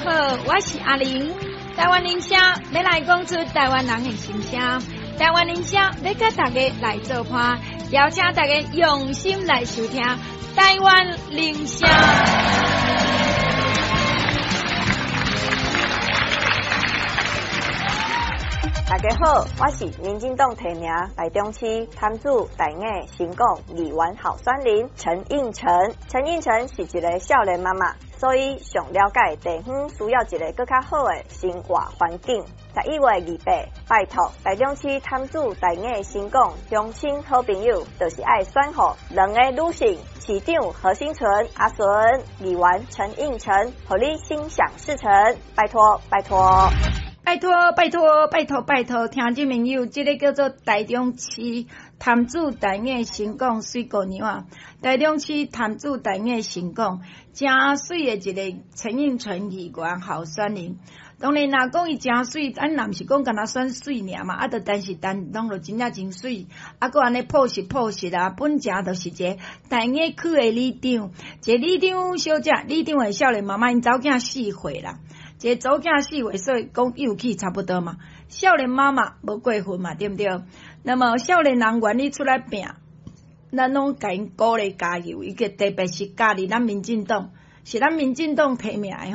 好，我是阿玲。台湾人声要来讲出台湾人的心声，台湾人声要甲大家来做伴，邀请大家用心来收听台湾人声。 大家好，我是民进党提名台中市潭子台艺成功议员候选人陈映辰。陈映辰是一个少年妈妈，所以上了解地方需要一个更较好的生活环境。11月28，拜托台中市潭子台艺成功乡亲好朋友，就是爱选互两个女性。市长何新存、阿孙，议员陈映辰，互你心想事成，拜托拜托。 拜托拜托拜托拜托，听众朋友，这个叫做台中市潭子台艺成功水果娘啊，台中市潭子台艺成功真水的一个陈映辰议员候选人。当然啦，讲伊真水，咱若毋是讲干那选水尔嘛，啊，但是拢就真正真水，啊，搁安尼朴实啊，本正就是一个台艺区的里长，一个里长小姐，里长的少年妈妈，因查某囝4岁啦。一个祖囝4岁，所以讲幼气差不多嘛。少年妈妈无过分嘛，对不对？那么少年人愿意出来拼，咱拢甲因鼓励加油。伊个特别是加入咱民进党，是咱民进党提名的。